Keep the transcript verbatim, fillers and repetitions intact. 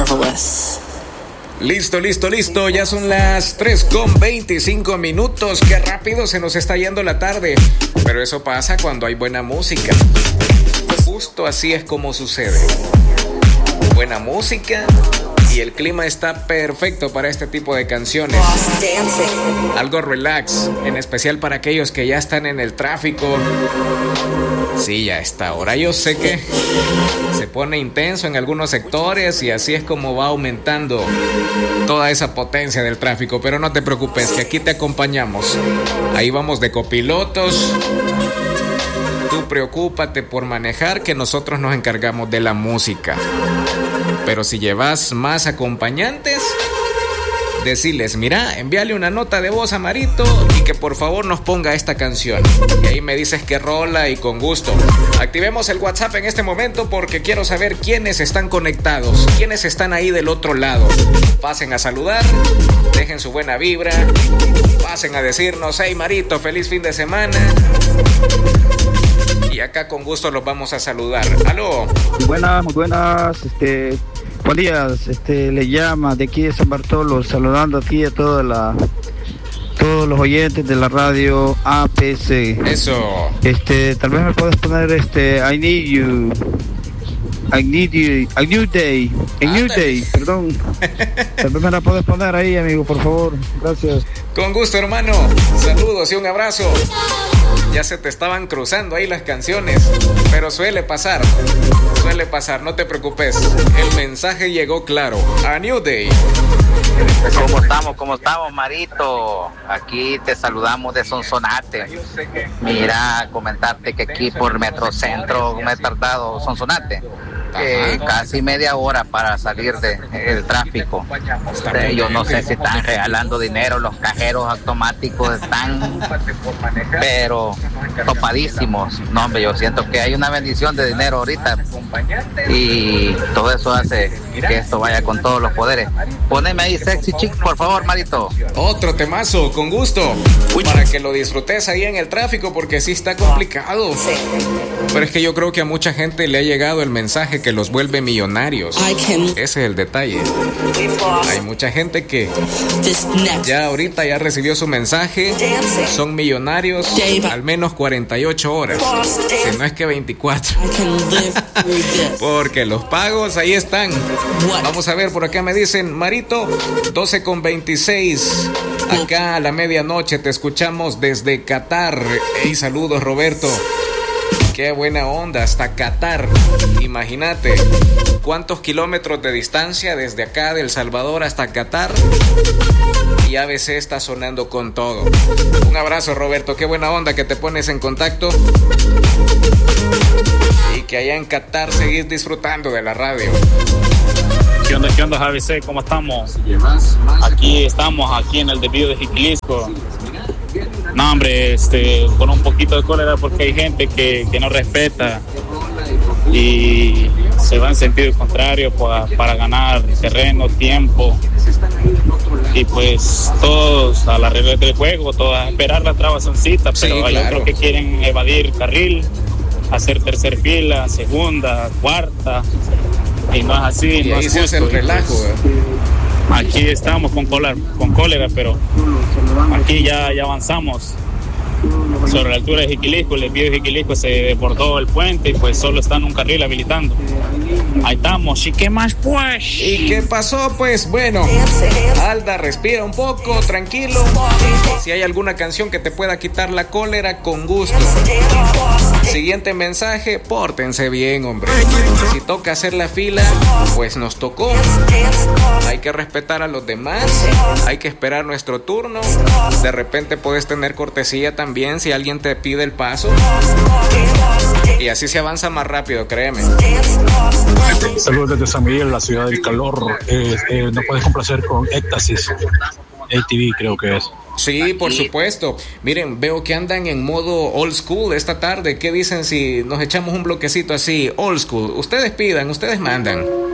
marvelous. Listo, listo, listo. Ya son las tres con veinticinco minutos. Qué rápido se nos está yendo la tarde. Pero eso pasa cuando hay buena música. Justo así es como sucede. Buena música y el clima está perfecto para este tipo de canciones. Algo relax, en especial para aquellos que ya están en el tráfico. Sí, ya está. Ahora yo sé que se pone intenso en algunos sectores y así es como va aumentando toda esa potencia del tráfico. Pero no te preocupes, que aquí te acompañamos. Ahí vamos de copilotos. Tú preocúpate por manejar, que nosotros nos encargamos de la música. Pero si llevas más acompañantes, decirles, mira, envíale una nota de voz a Marito y que por favor nos ponga esta canción. Y ahí me dices qué rola y con gusto. Activemos el WhatsApp en este momento porque quiero saber quiénes están conectados, quiénes están ahí del otro lado. Pasen a saludar, dejen su buena vibra, pasen a decirnos, hey Marito, feliz fin de semana. Y acá con gusto los vamos a saludar. ¡Aló! Muy buenas, muy buenas. Este, buenos días. Este, le llama de aquí de San Bartolo, saludando aquí a toda la, todos los oyentes de la radio A P C. Eso. Este, tal vez me puedes poner este, I need you. I need you. A new day. A new day, perdón. Tal vez me la puedes poner ahí, amigo, por favor. Gracias. Con gusto, hermano. Saludos y un abrazo. Ya se te estaban cruzando ahí las canciones, pero suele pasar, suele pasar, no te preocupes. El mensaje llegó claro. A New Day. ¿Cómo estamos? ¿Cómo estamos, Marito? Aquí te saludamos de Sonsonate. Mira, comentarte que aquí por Metrocentro me he tardado, Sonsonate, eh, casi media hora para salir del tráfico. Eh, yo no sé si están regalando dinero, los cajeros automáticos están, pero topadísimos. No, hombre, yo siento que hay una bendición de dinero ahorita y todo eso hace que esto vaya con todos los poderes. Poneme ahí Sexy Chick, por favor, Marito. Otro temazo, con gusto, para que lo disfrutes ahí en el tráfico, porque sí está complicado. Pero es que yo creo que a mucha gente le ha llegado el mensaje que los vuelve millonarios. Ese es el detalle. Hay mucha gente que ya ahorita ya recibió su mensaje. Son millonarios al menos cuarenta y ocho horas, si no es que veinticuatro. Porque los pagos ahí están. Vamos a ver, por acá me dicen, Marito, doce con veintiséis. Acá a la medianoche te escuchamos desde Qatar. Hey, saludos, Roberto. Qué buena onda, hasta Qatar. Imagínate cuántos kilómetros de distancia desde acá de El Salvador hasta Qatar. Y A B C está sonando con todo. Un abrazo, Roberto, qué buena onda que te pones en contacto. Y que allá en Qatar seguís disfrutando de la radio. ¿Qué onda, qué onda, A B C? ¿Cómo estamos? Aquí estamos, aquí en el desvío de Jiquilisco. No, hombre, este, con un poquito de cólera porque hay gente que, que no respeta y se va en sentido contrario para, para ganar terreno, tiempo. Y pues todos a las reglas del juego, todos a esperar la trabazoncita, pero sí, hay claro. Otros que quieren evadir carril, hacer tercer fila, segunda, cuarta, y no es así. Y no ahí es se hace el relajo, pues, aquí estamos con cólera, con cólera, pero aquí ya, ya avanzamos. Sobre la altura de Jiquilisco, el desvío de Jiquilisco se desbordó el puente y pues solo están un carril habilitando. Ahí estamos. ¿Y qué más pues? ¿Y qué pasó pues? Bueno, Alda, respira un poco, tranquilo. Si hay alguna canción que te pueda quitar la cólera, con gusto. Siguiente mensaje, pórtense bien, hombre. Si toca hacer la fila, pues nos tocó. Hay que respetar a los demás, hay que esperar nuestro turno. De repente puedes tener cortesía también si alguien te pide el paso. Y así se avanza más rápido, créeme. Saludos desde San Miguel, la ciudad del calor. Eh, eh, ¿No puedes complacer con Éxtasis? A T V creo que es. Sí, por supuesto. Miren, veo que andan en modo old school esta tarde. ¿Qué dicen si nos echamos un bloquecito así, old school? Ustedes pidan, ustedes mandan.